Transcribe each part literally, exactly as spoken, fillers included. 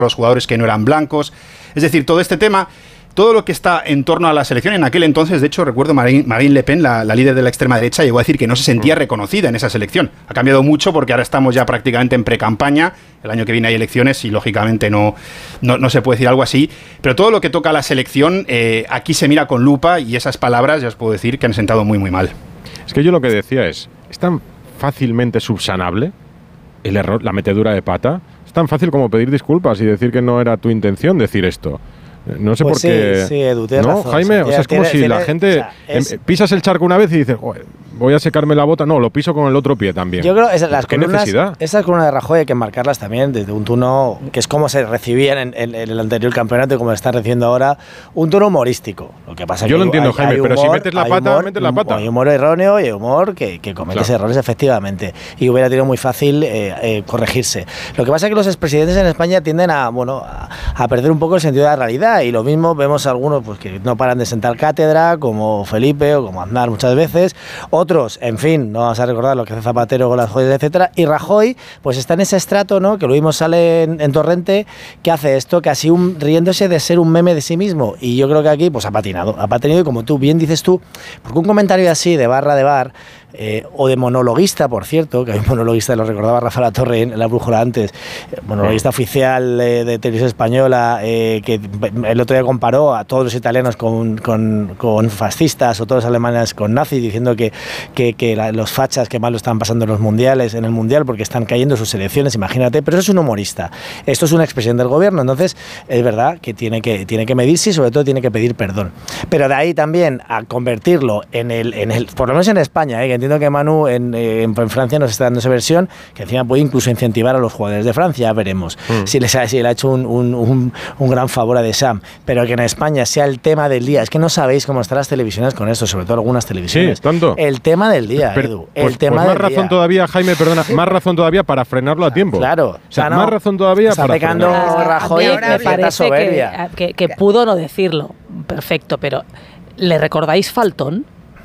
los jugadores que no eran blancos. Es decir, todo este tema, todo lo que está en torno a la selección, en aquel entonces, de hecho, recuerdo Marine, Marine Le Pen, la, la líder de la extrema derecha, llegó a decir que no se sentía reconocida en esa selección. Ha cambiado mucho porque ahora estamos ya prácticamente en pre-campaña, el año que viene hay elecciones y lógicamente no, no, no se puede decir algo así, pero todo lo que toca a la selección, eh, aquí se mira con lupa y esas palabras ya os puedo decir que han sentado muy muy mal. Es que yo lo que decía es, es tan fácilmente subsanable el error, la metedura de pata. Es tan fácil como pedir disculpas y decir que no era tu intención decir esto. No sé pues por qué. Sí, sí, Edu, tienes ¿no, razón, Jaime? sí, O sea, es como tiene, si tiene, la gente. O sea, es, pisas el charco una vez y dices, voy a secarme la bota. No, lo piso con el otro pie también. Yo creo que las ¿Qué columnas, necesidad? esas columnas de Rajoy hay que marcarlas también desde un tono que es como se recibían en, en, en el anterior campeonato y como se está recibiendo ahora, un tono humorístico. Lo que pasa Yo que lo entiendo, hay, Jaime, hay humor, pero si metes la pata, humor, metes la pata. Hay humor erróneo y humor que, que cometes claro. errores efectivamente. Y hubiera sido muy fácil eh, eh, corregirse. Lo que pasa es que los expresidentes en España tienden a, bueno, a, a perder un poco el sentido de la realidad. Y lo mismo vemos a algunos pues, que no paran de sentar cátedra, como Felipe o como Aznar muchas veces. Otros, en fin, no vamos a recordar lo que hace Zapatero con las joyas, etcétera. Y Rajoy, pues está en ese estrato, ¿no? Que lo mismo sale en, en Torrente, que hace esto, casi un, riéndose de ser un meme de sí mismo. Y yo creo que aquí, pues ha patinado. Ha patinado y como tú bien dices tú, porque un comentario así de barra de bar, Eh, o de monologuista, por cierto, que hay un monologuista, lo recordaba Rafa La Torre en La Brújula antes, monologuista oficial eh, de televisión española, eh, que el otro día comparó a todos los italianos con, con, con fascistas o todos los alemanes con nazis, diciendo que, que, que la, los fachas que mal lo están pasando en los mundiales, en el mundial, porque están cayendo sus selecciones, imagínate, pero eso es un humorista. Esto es una expresión del gobierno, entonces es verdad que tiene que, tiene que medirse y sobre todo tiene que pedir perdón. Pero de ahí también a convertirlo en el, en el por lo menos en España, eh, que entiendo que Manu en, en, en Francia nos está dando esa versión, que encima puede incluso incentivar a los jugadores de Francia, ya veremos mm. si, les ha, si le ha hecho un, un, un, un gran favor a Deschamps, pero que en España sea el tema del día. Es que no sabéis cómo están las televisiones con esto, sobre todo algunas televisiones. Sí, tanto. El tema del día, pero, Edu. El pues, tema pues más del razón día. todavía, Jaime, perdona, más razón todavía para frenarlo a tiempo. Claro. O sea, no, más razón todavía está para pecando frenarlo. Rajoy ahora de cierta soberbia. Que, que, que pudo no decirlo, perfecto, pero ¿le recordáis Faltón?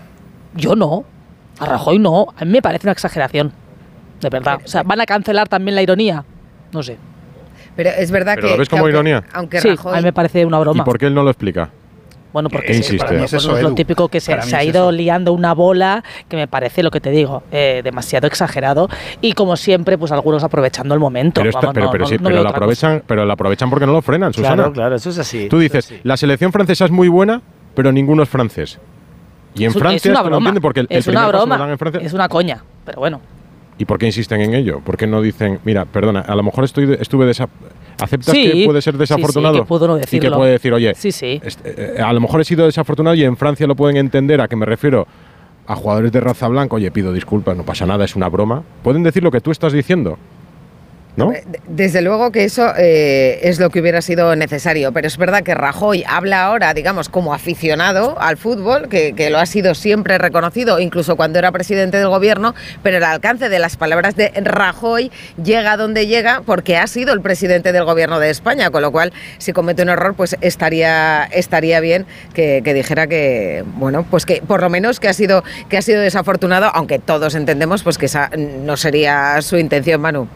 Yo no. A Rajoy no, a mí me parece una exageración, de verdad. O sea, ¿van a cancelar también la ironía? No sé. Pero es verdad ¿Pero que... lo ves como que aunque, ironía? Aunque sí, Rajoy... a mí me parece una broma. ¿Y por qué él no lo explica? Bueno, porque ¿Qué insiste? Bueno, es eso, pues es lo Edu. típico que se, Para mí se ha es ido eso. liando una bola que me parece, lo que te digo, eh, demasiado exagerado y como siempre, pues algunos aprovechando el momento. Pero, esto, Vamos, pero, no, pero, no, sí, no pero veo lo otra aprovechan, pero lo aprovechan porque no lo frenan, Susana. Claro, claro, eso es así. Tú dices, sí. la selección francesa es muy buena, pero ninguno es francés. Y en Es un- Francia es una esto no broma. entiende porque el, el es primer una paso lo broma. dan en Francia. Es una coña, pero bueno. ¿Y por qué insisten en ello? ¿Por qué no dicen, mira, perdona, a lo mejor estoy de- estuve desa ¿Aceptas Sí, que puede ser desafortunado? sí, sí, que pudo no y decirlo. que puede decir, oye, Sí, sí. este, eh, a lo mejor he sido desafortunado y en Francia lo pueden entender, a que me refiero a jugadores de raza blanca, oye, pido disculpas, no pasa nada, es una broma. ¿Pueden decir lo que tú estás diciendo? ¿No? Desde luego que eso eh, es lo que hubiera sido necesario, pero es verdad que Rajoy habla ahora, digamos, como aficionado al fútbol, que, que lo ha sido siempre reconocido, incluso cuando era presidente del gobierno, pero el alcance de las palabras de Rajoy llega donde llega porque ha sido el presidente del gobierno de España, con lo cual, si comete un error, pues estaría, estaría bien que, que dijera que, bueno, pues que por lo menos que ha sido, que ha sido desafortunado, aunque todos entendemos pues que esa no sería su intención, Manu.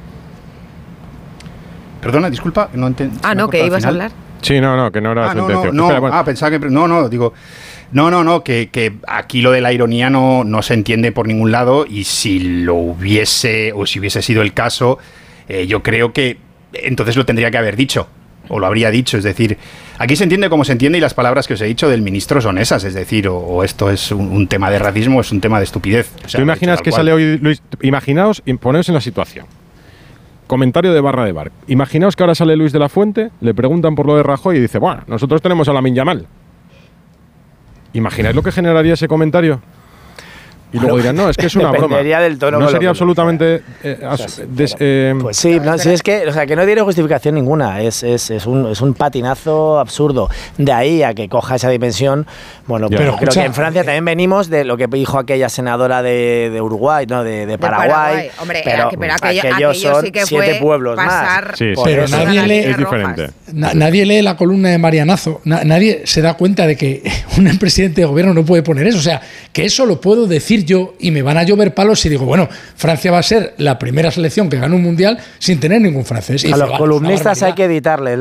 Perdona, disculpa, no entendí. Ah, no, que ibas a hablar. Sí, no, no, que no era Ah, su no, intención. no, Espera, no. bueno. Ah, pensaba que... No, no, digo... No, no, no, que, que aquí lo de la ironía no, no se entiende por ningún lado y si lo hubiese, o si hubiese sido el caso, eh, yo creo que entonces lo tendría que haber dicho, o lo habría dicho, es decir, aquí se entiende como se entiende y las palabras que os he dicho del ministro son esas, es decir, o, o esto es un, un tema de racismo o es un tema de estupidez. O sea, ¿Tú imaginas tal que cual. sale hoy Luis? Imaginaos, poneos en la situación. Comentario de barra de bar. Imaginaos que ahora sale Luis de la Fuente, le preguntan por lo de Rajoy y dice, bueno, nosotros tenemos a Lamine Yamal. ¿Imagináis lo que generaría ese comentario? Y luego dirán, no, es que es una broma. Dependería del tono No con lo sería que- absolutamente... eh, O sea, as- sí, des- pero- eh, Pues sí, no, sí, es que, o sea, que no tiene justificación ninguna, es, es, es, un, es un patinazo absurdo. De ahí a que coja esa dimensión, bueno, Ya. pero Pero creo escucha, que en Francia también venimos de lo que dijo aquella senadora de, de Uruguay, no, de, de Paraguay. Paraguay. Hombre, pero, aqu- pero aquello- aquellos aquello son sí que siete fue pueblos pasar más. Sí, Por Pero eso. nadie lee- es diferente. Na- nadie lee la columna de Marianazo, Na- nadie se da cuenta de que un presidente de gobierno no puede poner eso. O sea, que eso lo puedo decir decir yo y me van a llover palos si digo, bueno, Francia va a ser la primera selección que gana un mundial sin tener ningún francés. Y a dice, los "Va, columnistas es una hay que editarle